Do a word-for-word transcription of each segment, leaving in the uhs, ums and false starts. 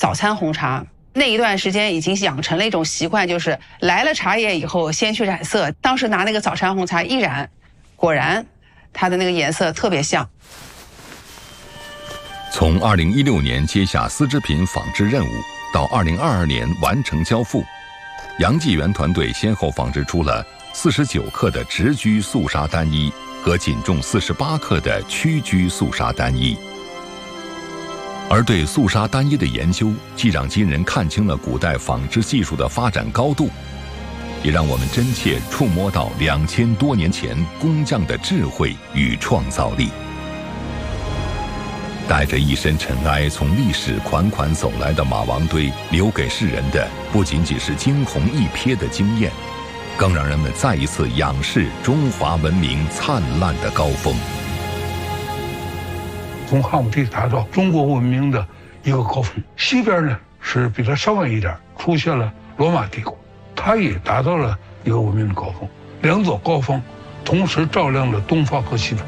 早餐红茶。那一段时间已经养成了一种习惯，就是来了茶叶以后先去染色。当时拿那个早餐红茶一染，果然它的那个颜色特别像。 从二零一六年接下丝织品仿制任务到二零二二年完成交付，杨继元团队先后仿制出了四十九克的直居素纱单衣和仅重四十八克的曲居素纱单衣。而对素纱单衣的研究，既让今人看清了古代纺织技术的发展高度，也让我们真切触摸到两千多年前工匠的智慧与创造力。带着一身尘埃从历史款款走来的马王堆，留给世人的不仅仅是惊鸿一瞥的惊艳，更让人们再一次仰视中华文明灿烂的高峰。 从汉武帝达到中国文明的一个高峰，西边呢是比它稍晚一点出现了罗马帝国，它也达到了一个文明的高峰，两座高峰同时照亮了东方和西方。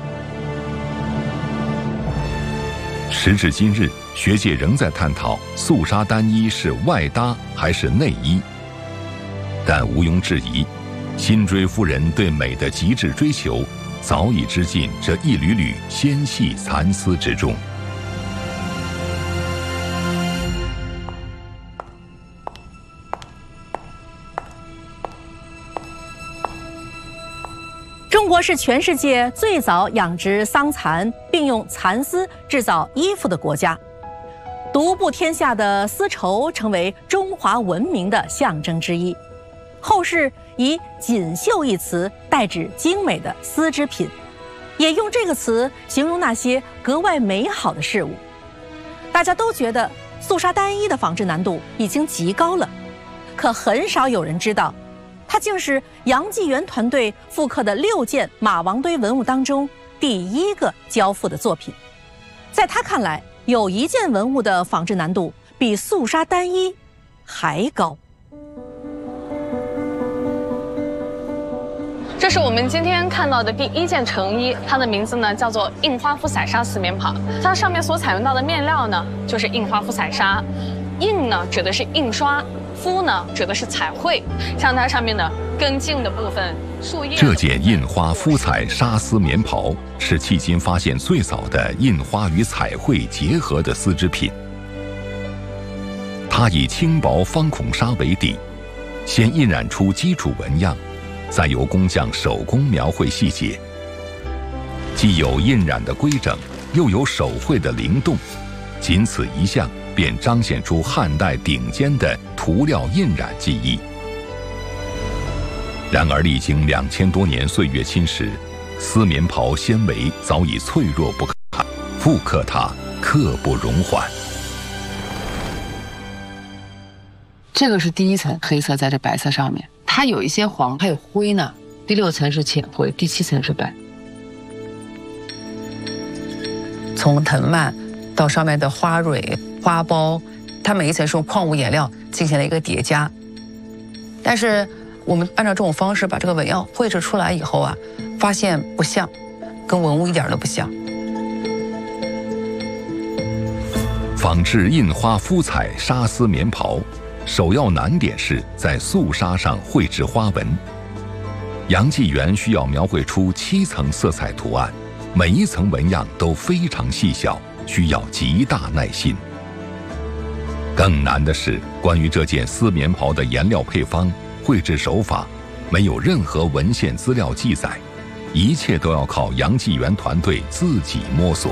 时至今日，学界仍在探讨素纱单衣是外搭还是内衣，但毋庸置疑，辛追夫人对美的极致追求早已织进这一缕缕纤细蚕丝之中。 中国是全世界最早养殖桑蚕并用蚕丝制造衣服的国家，独步天下的丝绸成为中华文明的象征之一。后世以锦绣一词代指精美的丝织品，也用这个词形容那些格外美好的事物。大家都觉得素纱单衣的仿制难度已经极高了，可很少有人知道，它竟是杨继元团队复刻的六件马王堆文物当中第一个交付的作品。在他看来，有一件文物的仿制难度比素纱单衣还高。 这是我们今天看到的第一件成衣，它的名字呢叫做印花肤彩纱丝棉袍。它上面所采用到的面料呢，就是印花肤彩纱。印呢指的是印刷，肤呢指的是彩绘。像它上面的根茎的部分、树叶。 这件印花肤彩纱丝棉袍是迄今发现最早的印花与彩绘结合的丝织品。它以轻薄方孔纱为底，先印染出基础纹样，再由工匠手工描绘细节，既有印染的规整，又有手绘的灵动，仅此一项便彰显出汉代顶尖的涂料印染技艺。然而历经两千多年岁月侵蚀，丝棉袍纤维早已脆弱不堪，复刻它刻不容缓。 这个是第一层黑色在这白色上面，它有一些黄，还有灰呢。第六层是浅灰，第七层是白。 从藤蔓到上面的花蕊、花苞，它每一层是用矿物颜料进行了一个叠加。但是我们按照这种方式把这个纹样绘制出来以后啊，发现不像，跟文物一点都不像。 仿制印花肤彩纱丝棉袍，首要难点是在素纱上绘制花纹。杨继元需要描绘出七层色彩图案，每一层纹样都非常细小，需要极大耐心。更难的是，关于这件丝棉袍的颜料配方、绘制手法，没有任何文献资料记载，一切都要靠杨继元团队自己摸索。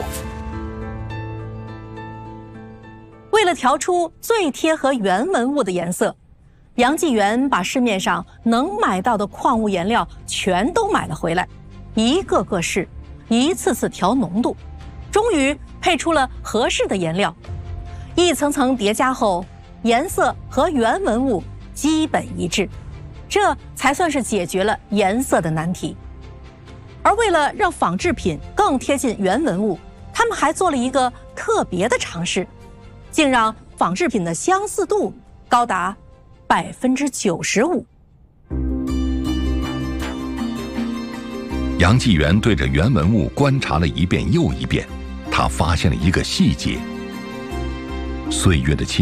为了调出最贴合原文物的颜色，杨继元把市面上能买到的矿物颜料全都买了回来，一个个试，一次次调浓度，终于配出了合适的颜料。一层层叠加后，颜色和原文物基本一致，这才算是解决了颜色的难题。而为了让仿制品更贴近原文物，他们还做了一个特别的尝试，竟让仿制品的相似度高达百分之九十五。 杨继元对着原文物观察了一遍又一遍，他发现了一个细节：岁月的侵